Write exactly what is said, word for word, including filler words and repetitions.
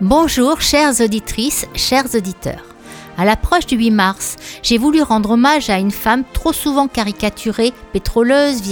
Bonjour chères auditrices, chers auditeurs. À l'approche du huit mars, j'ai voulu rendre hommage à une femme trop souvent caricaturée, pétroleuse,